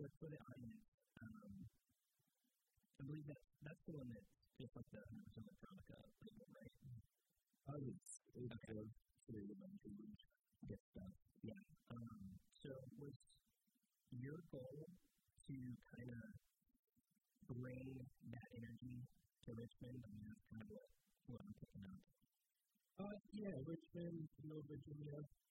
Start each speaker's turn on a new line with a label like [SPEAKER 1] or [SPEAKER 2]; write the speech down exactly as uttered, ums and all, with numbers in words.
[SPEAKER 1] for, for the audience, um, I believe that that's the one that's just like the one hundred percent Electronica label, right?
[SPEAKER 2] I would say okay. Today the language.
[SPEAKER 1] Good stuff. Yeah. Um, so was your goal to kind of bring that energy to Richmond? I mean, that's kind of what, what I'm picking up.
[SPEAKER 2] Uh, yeah, Richmond, you know, Virginia,